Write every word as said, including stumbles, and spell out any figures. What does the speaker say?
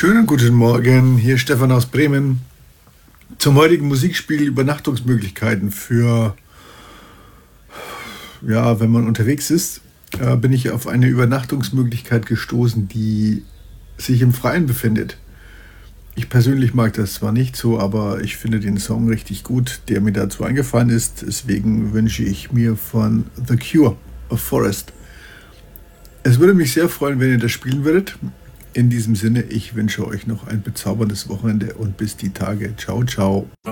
Schönen guten Morgen, hier ist Stefan aus Bremen. Zum heutigen Musikspiel Übernachtungsmöglichkeiten für, ja, wenn man unterwegs ist, äh, bin ich auf eine Übernachtungsmöglichkeit gestoßen, die sich im Freien befindet. Ich persönlich mag das zwar nicht so, aber ich finde den Song richtig gut, der mir dazu eingefallen ist. Deswegen wünsche ich mir von The Cure, A Forest. Es würde mich sehr freuen, wenn ihr das spielen würdet. In diesem Sinne, ich wünsche euch noch ein bezauberndes Wochenende und bis die Tage. Ciao, ciao.